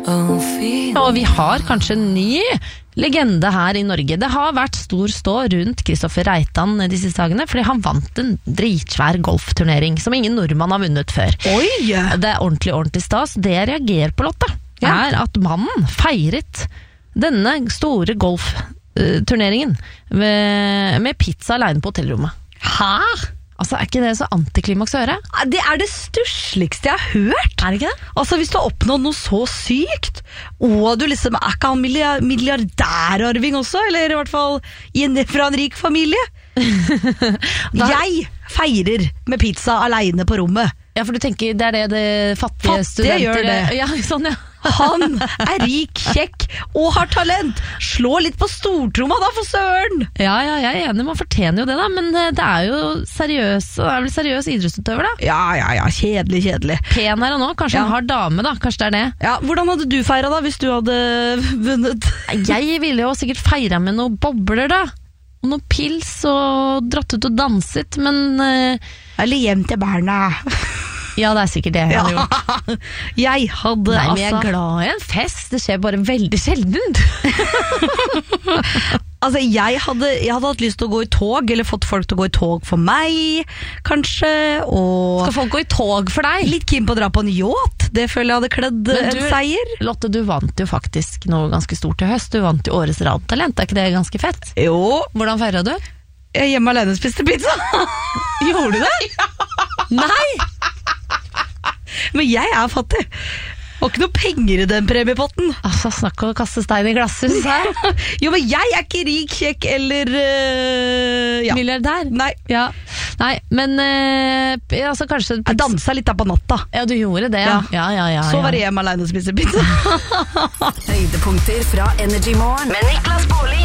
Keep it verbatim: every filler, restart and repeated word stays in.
Og vi har kanskje en ny legende her i Norge. Det har vært stor stå rundt Kristoffer Reitan de siste dagene, fordi han vant en dritsvær golfturnering som ingen nordmann har vunnet før. Oi! Det er ordentlig, ordentlig stas. Det jeg reagerer på, Lotte, ja. er at mannen feiret denne store golfturneringen med, med pizza alene på hotellrommet. Hæ? Altså, er ikke det så antiklimaks å høre? Det er det stussligste jeg har hørt. Er det ikke det? Altså, hvis du har oppnådd noe så sykt, og du liksom er ikke han milliardærarving også, eller i hvert fall fra en rik familie. Jeg feirer med pizza alene på rommet. Ja, for du tenker, det er det det fattige, fattige studenter gjør det. Ja, sånn, ja. Han er rik, kjekk og har talent. Slå litt på stortromma da, for søren. Ja, ja, jeg er enig, man fortjener jo det da, men det er jo seriøs, det er vel seriøs idrettsutøver da. Ja, ja, ja, kjedelig, kjedelig. Pen er han nå, kanskje ja. han har dame da, kanskje det er det. Ja, hvordan hadde du feiret da, hvis du hadde vunnet? Jeg ville jo sikkert feire med noen bobler da, og noen pils og dratt ut og danset, men... Uh... Eller hjem til barna. Ja, det er sikkert det jeg hadde ja. gjort. Jeg hadde Nei, altså... men jeg er glad i en fest, det skjer bare veldig sjelden. Altså, jeg hadde, jeg hadde hatt lyst til å gå i tog, eller fått folk til å gå i tog for meg, kanskje, og... Skal folk gå i tog for deg? Litt keen på å dra på en yacht, det føler jeg hadde kledd du, en seier. Lotte, du vant jo faktisk noe ganske stort til høst, du vant jo Årets Radiotalent, er ikke det ganske fett? Jo. Hvordan feiret du? Jeg hjemme alene spiste pizza. Gjorde du det? Ja. Nei! Men jeg er fattig. Og ikke noe penger i den premiepotten. Altså, snakk om å kaste stein i glasshus her. Jo, men jeg er ikke rik, kjekk eller uh, ja. milliardær. Nei. Ja. Nei, men uh, altså, kanskje jeg dansa litt da på natta. Ja, du gjorde det, ja. ja, ja, ja Så ja. var jeg hjemme alene og spiste pizza. Høydepunkter fra Energy Morgen med Niklas Baarli.